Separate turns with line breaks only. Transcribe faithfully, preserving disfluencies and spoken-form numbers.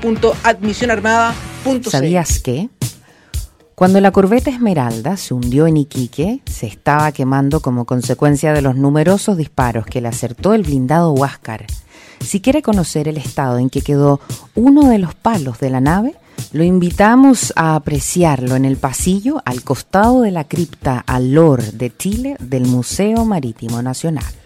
punto admisión armada punto c l.
¿Sabías qué? Cuando la corbeta Esmeralda se hundió en Iquique, se estaba quemando como consecuencia de los numerosos disparos que le acertó el blindado Huáscar. Si quiere conocer el estado en que quedó uno de los palos de la nave, lo invitamos a apreciarlo en el pasillo al costado de la cripta Alor de Chile del Museo Marítimo Nacional.